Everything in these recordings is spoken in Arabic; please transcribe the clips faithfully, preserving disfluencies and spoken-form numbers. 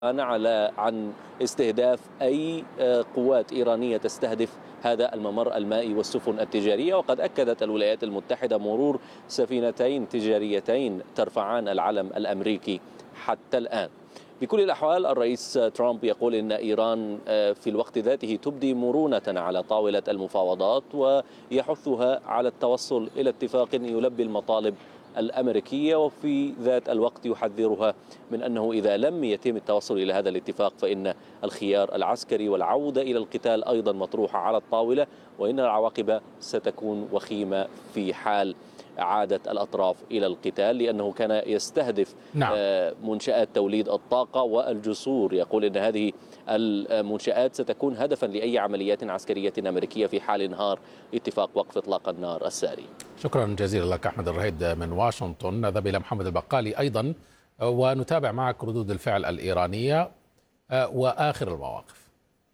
على عن استهداف أي قوات إيرانية تستهدف هذا الممر المائي والسفن التجارية. وقد أكدت الولايات المتحدة مرور سفينتين تجاريتين ترفعان العلم الأمريكي حتى الآن. بكل الأحوال الرئيس ترامب يقول إن إيران في الوقت ذاته تبدي مرونة على طاولة المفاوضات، ويحثها على التوصل إلى اتفاق يلبي المطالب الأمريكية، وفي ذات الوقت يحذرها من أنه إذا لم يتم التوصل إلى هذا الاتفاق فإن الخيار العسكري والعودة إلى القتال أيضا مطروحة على الطاولة، وإن العواقب ستكون وخيمة في حال عادت الأطراف إلى القتال، لأنه كان يستهدف نعم. منشآت توليد الطاقة والجسور. يقول إن هذه المنشآت ستكون هدفا لأي عمليات عسكرية أمريكية في حال انهار اتفاق وقف إطلاق النار الساري. شكرا جزيلا لك أحمد الرهيد من واشنطن. نذهب إلى محمد البقالي أيضا ونتابع معك ردود الفعل الإيرانية وآخر المواقف.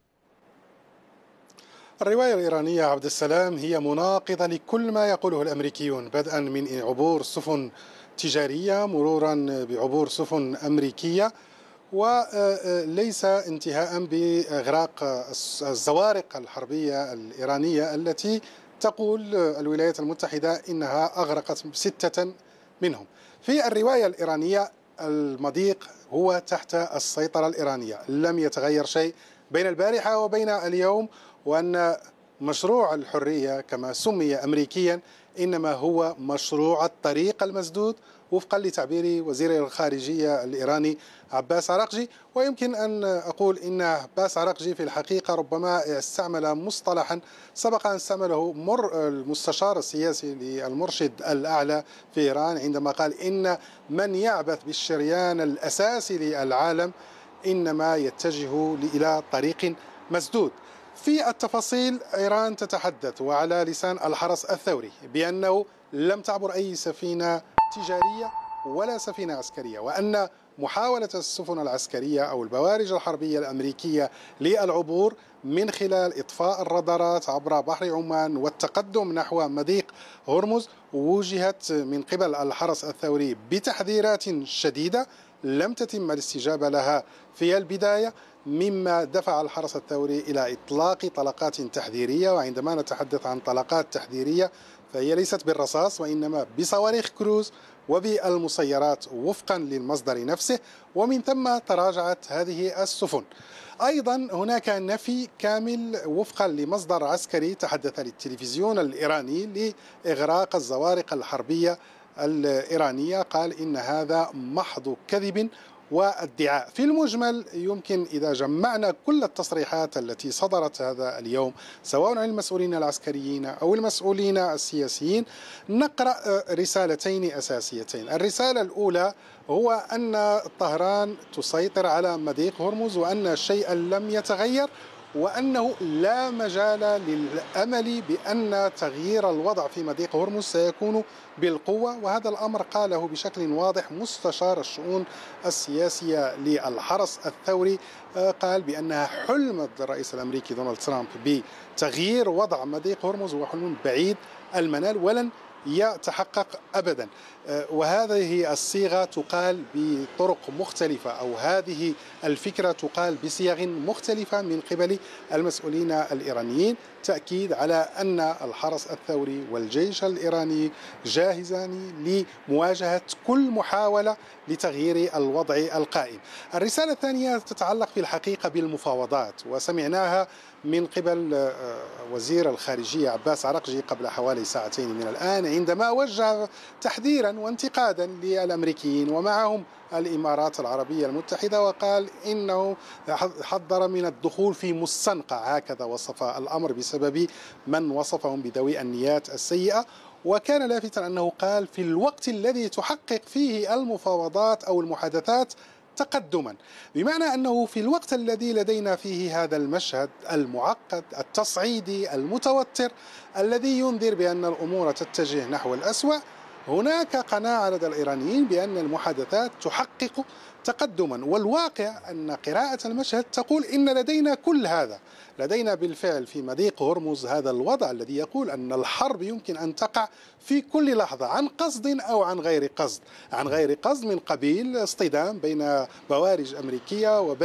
الرواية الإيرانية عبد السلام هي مناقضة لكل ما يقوله الأمريكيون، بدءا من عبور سفن تجارية مرورا بعبور سفن أمريكية، وليس انتهاء بإغراق الزوارق الحربية الإيرانية التي تقول الولايات المتحدة إنها أغرقت ستة منهم. في الرواية الإيرانية المضيق هو تحت السيطرة الإيرانية، لم يتغير شيء بين البارحة وبين اليوم، وأن مشروع الحرية كما سمي أمريكيا إنما هو مشروع الطريق المسدود وفقا لتعبير وزير الخارجية الإيراني عباس عراقجي. ويمكن أن أقول إن عباس عراقجي في الحقيقة ربما استعمل مصطلحا سبق أن استعمله مر المستشار السياسي للمرشد الأعلى في إيران عندما قال إن من يعبث بالشريان الأساسي للعالم إنما يتجه إلى طريق مسدود. في التفاصيل إيران تتحدث وعلى لسان الحرس الثوري بأنه لم تعبر أي سفينة تجارية ولا سفينة عسكرية، وأن محاولة السفن العسكرية أو البوارج الحربية الأمريكية للعبور من خلال إطفاء الرادارات عبر بحر عمان والتقدم نحو مضيق هرمز وجهت من قبل الحرس الثوري بتحذيرات شديدة لم تتم الاستجابة لها في البداية، مما دفع الحرس الثوري إلى إطلاق طلقات تحذيرية. وعندما نتحدث عن طلقات تحذيرية فهي ليست بالرصاص وإنما بصواريخ كروز وبالمسيرات وفقا للمصدر نفسه، ومن ثم تراجعت هذه السفن. أيضا هناك نفي كامل وفقا لمصدر عسكري تحدث للتلفزيون الإيراني لإغراق الزوارق الحربية الإيرانية، قال إن هذا محض كذب وادعاء. في المجمل يمكن إذا جمعنا كل التصريحات التي صدرت هذا اليوم سواء عن المسؤولين العسكريين أو المسؤولين السياسيين نقرأ رسالتين أساسيتين. الرسالة الأولى هو أن طهران تسيطر على مضيق هرمز وأن شيئا لم يتغير، وأنه لا مجال للأمل بأن تغيير الوضع في مضيق هرمز سيكون بالقوة. وهذا الأمر قاله بشكل واضح مستشار الشؤون السياسية للحرس الثوري، قال بأنها حلم الرئيس الأمريكي دونالد ترامب بتغيير وضع مضيق هرمز هو حلم بعيد المنال ولن يتحقق أبدا. وهذه الصيغة تقال بطرق مختلفة أو هذه الفكرة تقال بصيغ مختلفة من قبل المسؤولين الإيرانيين، تأكيد على أن الحرس الثوري والجيش الإيراني جاهزان لمواجهة كل محاولة لتغيير الوضع القائم. الرسالة الثانية تتعلق في الحقيقة بالمفاوضات، وسمعناها من قبل وزير الخارجية عباس عراقجي قبل حوالي ساعتين من الآن عندما وجه تحذيرا وانتقادا للأمريكيين ومعهم الإمارات العربية المتحدة، وقال إنه حذر من الدخول في مستنقع، هكذا وصف الأمر بسبب من وصفهم بذوي النيات السيئة. وكان لافتا أنه قال في الوقت الذي تحقق فيه المفاوضات أو المحادثات تقدما، بمعنى أنه في الوقت الذي لدينا فيه هذا المشهد المعقد التصعيدي المتوتر الذي ينذر بأن الأمور تتجه نحو الأسوأ، هناك قناعة لدى الإيرانيين بأن المحادثات تحقق تقدما. والواقع أن قراءة المشهد تقول إن لدينا كل هذا، لدينا بالفعل في مضيق هرمز هذا الوضع الذي يقول أن الحرب يمكن أن تقع في كل لحظة عن قصد أو عن غير قصد، عن غير قصد من قبيل اصطدام بين بوارج أمريكية وبين